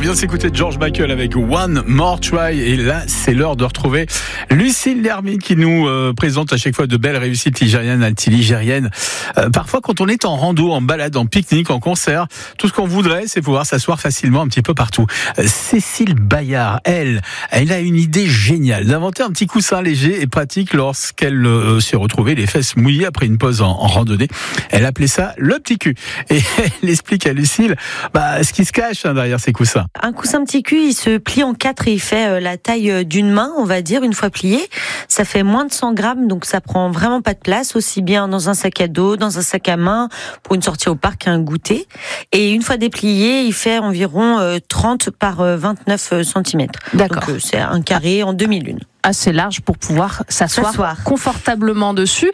vient de s'écouter George Michael avec One More Try. Et là, c'est l'heure de retrouver Lucille Lermine qui nous présente à chaque fois de belles réussites ligériennes, anti-ligériennes. Parfois, quand on est en rando, en balade, en pique-nique, en concert, tout ce qu'on voudrait, c'est pouvoir s'asseoir facilement un petit peu partout. Cécile Bayard, elle a une idée géniale d'inventer un petit coussin léger et pratique lorsqu'elle s'est retrouvée les fesses mouillées après une pause en randonnée. Elle appelait ça le petit cul. Et elle explique à Lucille ce qui se cache derrière ces coussins. Un coussin petit cul, il se plie en 4 et il fait la taille d'une main, on va dire, une fois plié. Ça fait moins de 100 grammes, donc ça prend vraiment pas de place, aussi bien dans un sac à dos, dans un sac à main, pour une sortie au parc, un goûter. Et une fois déplié, il fait environ 30 par 29 cm. D'accord. Donc c'est un carré en demi-lune. Assez large pour pouvoir s'asseoir confortablement dessus.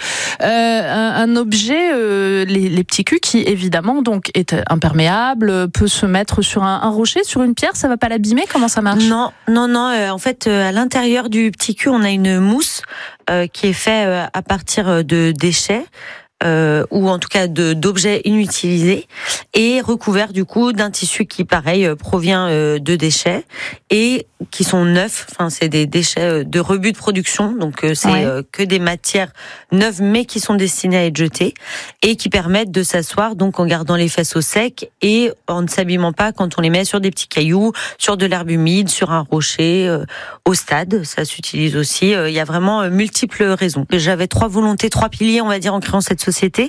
Un objet, les petits culs, qui évidemment donc est imperméable, peut se mettre sur un rocher, sur une pierre, ça va pas l'abîmer? Comment ça marche? Non. En fait, à l'intérieur du petit cul, on a une mousse qui est faite à partir de déchets. Ou en tout cas d'objets inutilisés, et recouvert du coup d'un tissu qui pareil provient de déchets et qui sont neufs. Enfin, c'est des déchets de rebut de production, donc c'est que des matières neuves mais qui sont destinées à être jetées et qui permettent de s'asseoir donc en gardant les fesses au sec et en ne s'abîmant pas quand on les met sur des petits cailloux, sur de l'herbe humide, sur un rocher, au stade. Ça s'utilise aussi. Il y a vraiment multiples raisons. J'avais 3 volontés, 3 piliers, on va dire, en créant cette société.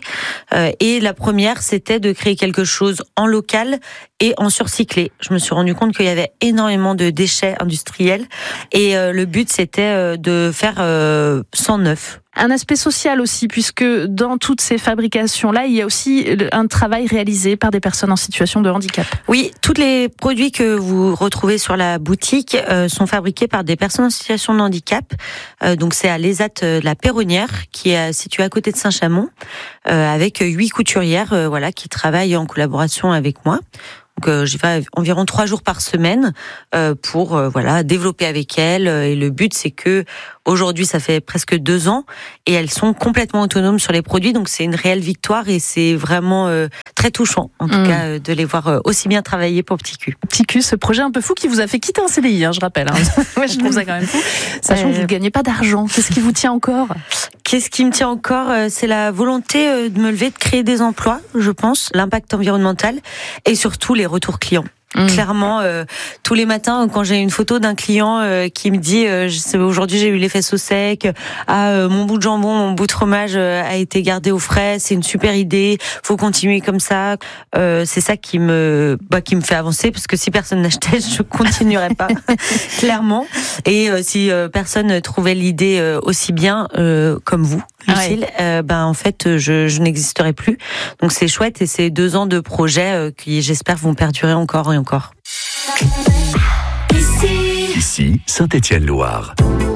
Et la première, c'était de créer quelque chose en local et en surcyclé. Je me suis rendu compte qu'il y avait énormément de déchets industriels et le but, c'était de faire sans neuf. Un aspect social aussi, puisque dans toutes ces fabrications-là, il y a aussi un travail réalisé par des personnes en situation de handicap. Oui, tous les produits que vous retrouvez sur la boutique sont fabriqués par des personnes en situation de handicap. Donc c'est à l'ESAT La Péronnière, qui est située à côté de Saint-Chamond, avec 8 couturières qui travaillent en collaboration avec moi. Donc j'y vais environ 3 jours par semaine pour développer avec elles. Et le but, c'est que aujourd'hui, ça fait presque 2 ans et elles sont complètement autonomes sur les produits. Donc c'est une réelle victoire et c'est vraiment très touchant, en tout cas, de les voir aussi bien travailler pour Petit Cul. Petit Cul, ce projet un peu fou qui vous a fait quitter un CDI, je rappelle. Ouais, je trouve ça quand même fou. Sachant que vous ne gagnez pas d'argent. Qu'est-ce qui vous tient encore? Qu'est-ce qui me tient encore? C'est la volonté de me lever, de créer des emplois, je pense, l'impact environnemental et surtout les retours clients. Clairement, tous les matins, quand j'ai une photo d'un client qui me dit aujourd'hui j'ai eu les fesses au sec, mon bout de jambon, mon bout de fromage a été gardé au frais, c'est une super idée, faut continuer comme ça. C'est ça qui me fait avancer, parce que si personne n'achetait, je continuerais pas, clairement. Et si personne trouvait l'idée aussi bien comme vous, Lucille, en fait, je n'existerai plus. Donc c'est chouette et c'est 2 ans de projet qui, j'espère, vont perdurer encore et encore. Ici, Saint-Étienne-Loire.